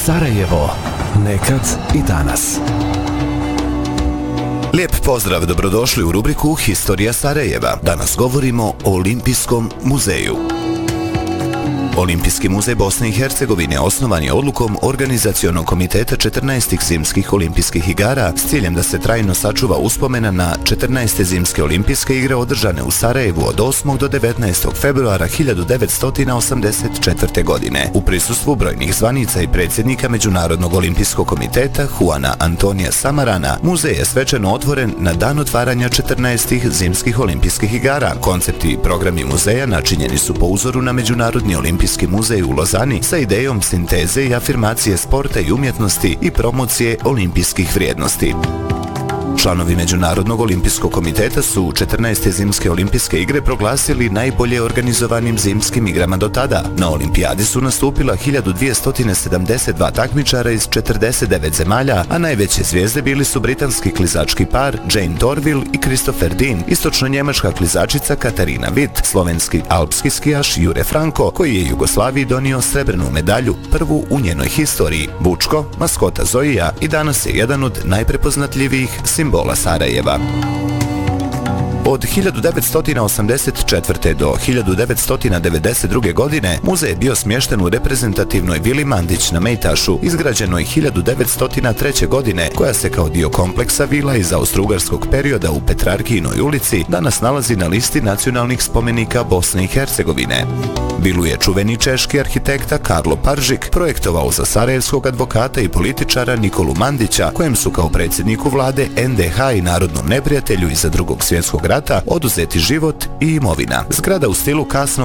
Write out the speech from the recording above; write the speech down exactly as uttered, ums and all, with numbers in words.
Sarajevo. Nekad i danas. Lijep pozdrav, dobrodošli u rubriku Historija Sarajeva. Danas govorimo o Olimpijskom muzeju. Olimpijski muzej Bosne i Hercegovine osnovan je odlukom Organizacionog komiteta četrnaestih zimskih olimpijskih igara s ciljem da se trajno sačuva uspomena na četrnaeste zimske olimpijske igre održane u Sarajevu od osmog do devetnaestog februara hiljadu devetsto osamdeset četvrte. godine. U prisustvu brojnih zvanica i predsjednika Međunarodnog olimpijskog komiteta Juana Antonija Samarana, muzej je svečano otvoren na dan otvaranja četrnaestih zimskih olimpijskih igara. Koncepti i programi muzeja načinjeni su po uzoru na Međunarodni olimpijski muzej u Lozani sa idejom sinteze i afirmacije sporta i umjetnosti i promocije olimpijskih vrijednosti. Članovi Međunarodnog olimpijskog komiteta su četrnaeste zimske olimpijske igre proglasili najbolje organizovanim zimskim igrama do tada. Na olimpijadi su nastupila hiljadu dvjesto sedamdeset dva takmičara iz četrdeset devet zemalja, a najveće zvijezde bili su britanski klizački par Jane Torvill i Christopher Dean, istočno-njemačka klizačica Katarina Witt, slovenski alpski skijaš Jure Franko, koji je Jugoslaviji donio srebrnu medalju, prvu u njenoj historiji. Bučko, maskota Zojija, i danas je jedan od najprepoznatljivijih simbola Sarajeva. Od hiljadu devetsto osamdeset četvrte. do hiljadu devetsto devedeset druge. godine muzej je bio smješten u reprezentativnoj vili Mandić na Mejtašu, izgrađenoj hiljadu devetsto treće. godine, koja se kao dio kompleksa vila iz austrougarskog perioda u Petrarkijinoj ulici danas nalazi na listi nacionalnih spomenika Bosne i Hercegovine. Vilu je čuveni češki arhitekta Karlo Paržik projektovao za sarajevskog advokata i političara Nikolu Mandića, kojem su kao predsjedniku vlade en de ha i narodnom neprijatelju iza drugog svjetskog rata oduzeti život i imovina. Zgrada u stilu kasnog